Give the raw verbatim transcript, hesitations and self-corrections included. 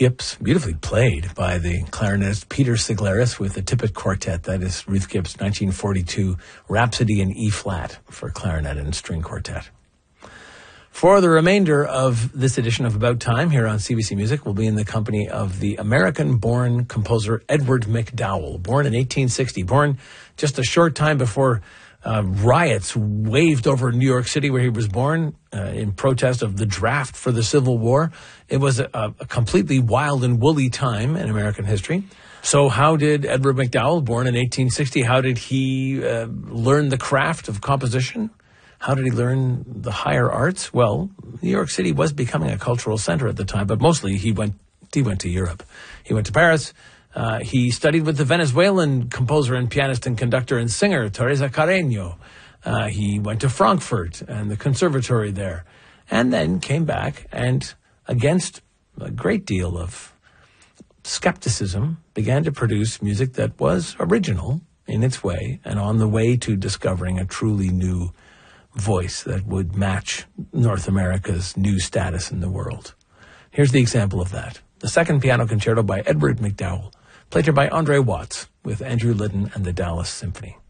Gibbs, beautifully played by the clarinetist Peter Siglaris with the Tippett Quartet. That is Ruth Gibbs' nineteen forty-two Rhapsody in E-flat for clarinet and string quartet. For the remainder of this edition of About Time here on C B C Music, we'll be in the company of the American-born composer Edward MacDowell, born in eighteen sixty, born just a short time before Uh, riots waved over New York City, where he was born, uh, in protest of the draft for the Civil War. It was a, a completely wild and woolly time in American history. So how did Edward MacDowell, born in eighteen sixty, how did he uh, learn the craft of composition? How did he learn the higher arts? Well, New York City was becoming a cultural center at the time, but mostly he went he went to Europe. He went to Paris. Uh, he studied with the Venezuelan composer and pianist and conductor and singer Teresa Carreño. Uh, he went to Frankfurt and the conservatory there, and then came back and, against a great deal of skepticism, began to produce music that was original in its way and on the way to discovering a truly new voice that would match North America's new status in the world. Here's the example of that. The second piano concerto by Edward MacDowell, played here by Andre Watts with Andrew Litton and the Dallas Symphony.